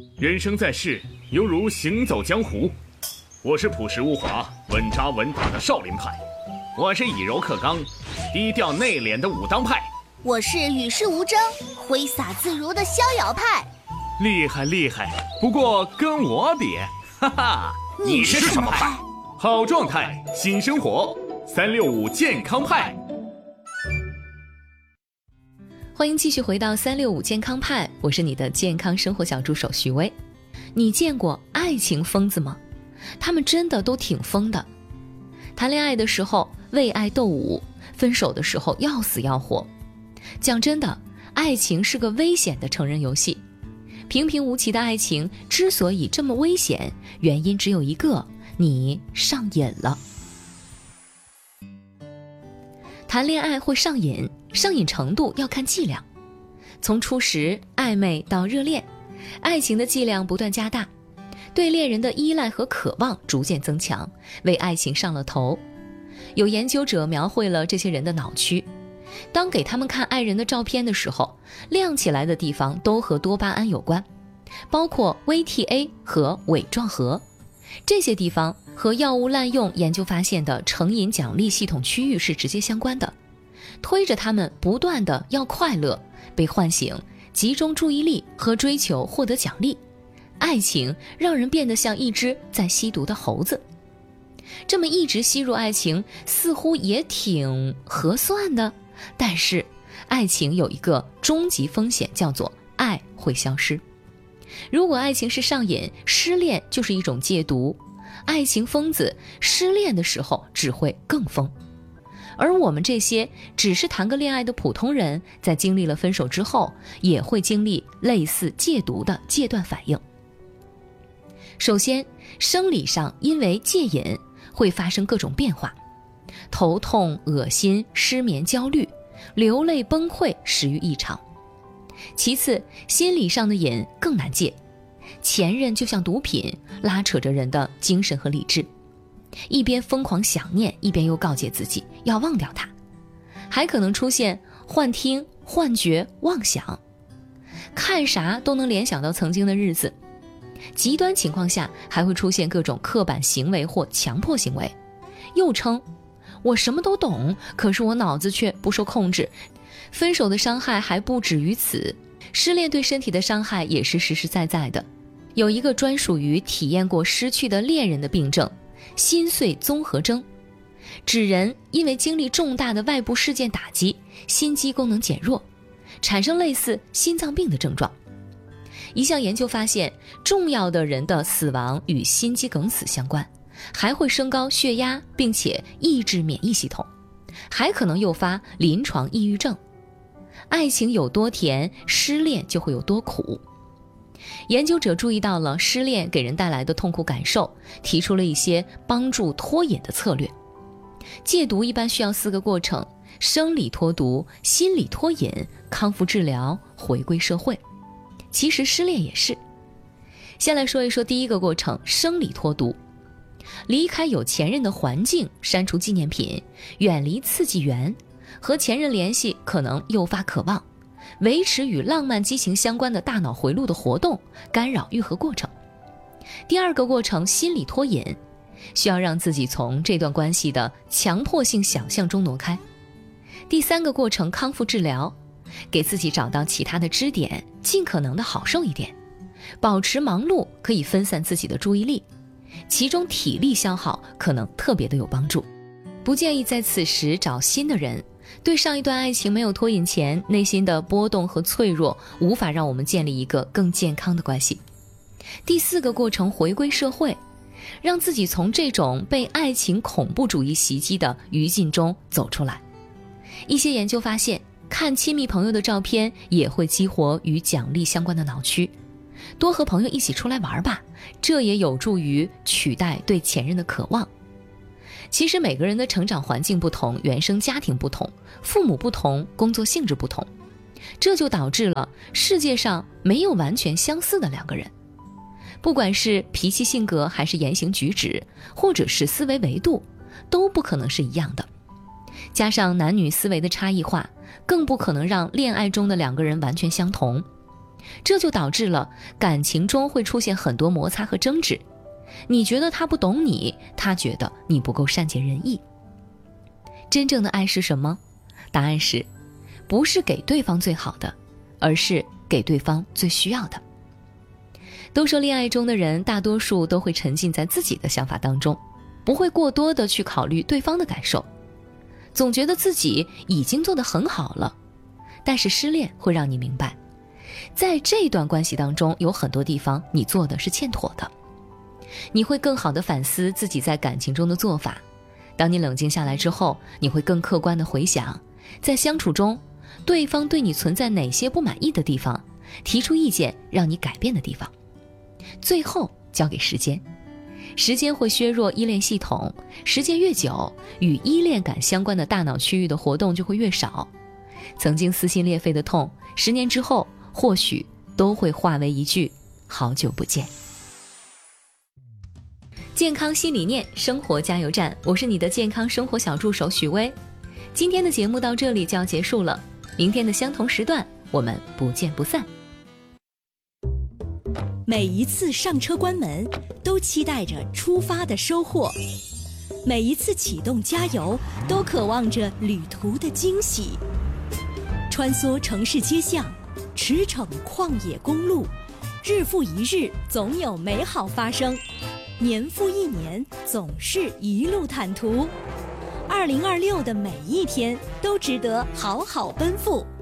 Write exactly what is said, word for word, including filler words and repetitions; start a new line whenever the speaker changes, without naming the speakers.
人生在世，犹如行走江湖。我是朴实无华、稳扎稳打的少林派，我是以柔克刚、低调内敛的武当派，
我是与世无争、挥洒自如的逍遥派。
厉害厉害，不过跟我比，哈哈，
你是什么派？
好状态，新生活，三六五健康派。
欢迎继续回到三六五健康派，我是你的健康生活小助手徐薇。你见过爱情疯子吗？他们真的都挺疯的。谈恋爱的时候为爱斗舞，分手的时候要死要活。讲真的，爱情是个危险的成人游戏。平平无奇的爱情之所以这么危险，原因只有一个，你上瘾了。谈恋爱会上瘾，上瘾程度要看剂量。从初识、暧昧到热恋，爱情的剂量不断加大，对恋人的依赖和渴望逐渐增强，为爱情上了头。有研究者描绘了这些人的脑区，当给他们看爱人的照片的时候，亮起来的地方都和多巴胺有关，包括 V T A 和尾状核。这些地方和药物滥用研究发现的成瘾奖励系统区域是直接相关的，推着他们不断的要快乐、被唤醒、集中注意力和追求获得奖励。爱情让人变得像一只在吸毒的猴子，这么一直吸入爱情似乎也挺合算的，但是爱情有一个终极风险，叫做爱会消失。如果爱情是上瘾，失恋就是一种戒毒。爱情疯子失恋的时候只会更疯。而我们这些只是谈个恋爱的普通人，在经历了分手之后，也会经历类似戒毒的戒断反应。首先，生理上因为戒瘾会发生各种变化，头痛、恶心、失眠、焦虑、流泪、崩溃，食欲异常。其次，心理上的瘾更难戒，前任就像毒品，拉扯着人的精神和理智，一边疯狂想念，一边又告诫自己要忘掉他，还可能出现幻听、幻觉、妄想，看啥都能联想到曾经的日子。极端情况下还会出现各种刻板行为或强迫行为，又称我什么都懂，可是我脑子却不受控制。分手的伤害还不止于此，失恋对身体的伤害也是实实在在的。有一个专属于体验过失去的恋人的病症，心碎综合征，指人因为经历重大的外部事件打击，心肌功能减弱，产生类似心脏病的症状。一项研究发现，重要的人的死亡与心肌梗死相关，还会升高血压，并且抑制免疫系统，还可能诱发临床抑郁症。爱情有多甜，失恋就会有多苦。研究者注意到了失恋给人带来的痛苦感受，提出了一些帮助脱瘾的策略。戒毒一般需要四个过程：生理脱毒、心理脱瘾、康复治疗、回归社会。其实失恋也是。先来说一说第一个过程，生理脱毒。离开有前任的环境，删除纪念品，远离刺激源，和前任联系可能诱发渴望，维持与浪漫激情相关的大脑回路的活动，干扰愈合过程。第二个过程，心理脱瘾，需要让自己从这段关系的强迫性想象中挪开。第三个过程，康复治疗，给自己找到其他的支点，尽可能的好受一点。保持忙碌可以分散自己的注意力，其中体力消耗可能特别的有帮助。不建议在此时找新的人，对上一段爱情没有脱瘾前，内心的波动和脆弱无法让我们建立一个更健康的关系。第四个过程，回归社会，让自己从这种被爱情恐怖主义袭击的余烬中走出来。一些研究发现，看亲密朋友的照片也会激活与奖励相关的脑区。多和朋友一起出来玩吧，这也有助于取代对前任的渴望。其实每个人的成长环境不同，原生家庭不同，父母不同，工作性质不同，这就导致了世界上没有完全相似的两个人。不管是脾气性格，还是言行举止，或者是思维维度，都不可能是一样的。加上男女思维的差异化，更不可能让恋爱中的两个人完全相同。 这就导致了感情中会出现很多摩擦和争执。你觉得他不懂你，他觉得你不够善解人意。真正的爱是什么？答案是，不是给对方最好的，而是给对方最需要的。都说恋爱中的人大多数都会沉浸在自己的想法当中，不会过多的去考虑对方的感受，总觉得自己已经做得很好了。但是失恋会让你明白，在这段关系当中有很多地方你做的是欠妥的。你会更好地反思自己在感情中的做法。当你冷静下来之后，你会更客观地回想，在相处中，对方对你存在哪些不满意的地方，提出意见让你改变的地方。最后交给时间，时间会削弱依恋系统，时间越久，与依恋感相关的大脑区域的活动就会越少。曾经撕心裂肺的痛，十年之后或许都会化为一句好久不见。健康新理念，生活加油站，我是你的健康生活小助手许薇。今天的节目到这里就要结束了，明天的相同时段我们不见不散。
每一次上车关门，都期待着出发的收获；每一次启动加油，都渴望着旅途的惊喜。穿梭城市街巷，驰骋旷野公路，日复一日，总有美好发生；年复一年，总是一路坦途。二零二六的每一天都值得好好奔赴。